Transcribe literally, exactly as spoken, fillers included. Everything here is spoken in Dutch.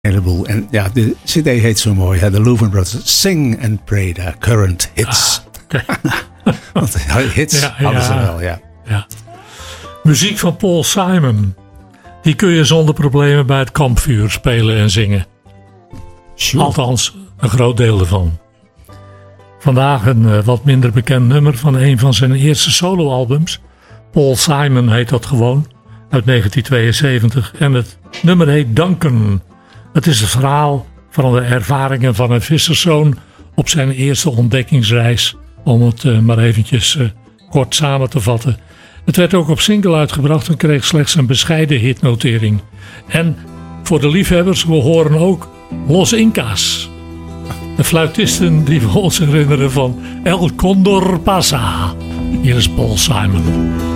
heleboel. En ja, de cd heet zo mooi. Hè? De Louvin Brothers. Sing and Pray, the current hits. Ah, okay. hits ja, hadden ja, ze wel, ja. ja. Muziek van Paul Simon. Die kun je zonder problemen bij het kampvuur spelen en zingen. Sure. Althans, een groot deel ervan. Vandaag een uh, wat minder bekend nummer van een van zijn eerste soloalbums. Paul Simon heet dat gewoon, uit negentien tweeënzeventig. En het nummer heet Duncan. Het is het verhaal van de ervaringen van een visserszoon op zijn eerste ontdekkingsreis. Om het uh, maar eventjes uh, kort samen te vatten. Het werd ook op single uitgebracht en kreeg slechts een bescheiden hitnotering. En voor de liefhebbers, we horen ook Los Incas. De fluitisten die we ons herinneren van El Condor Pasa. Hier is Paul Simon.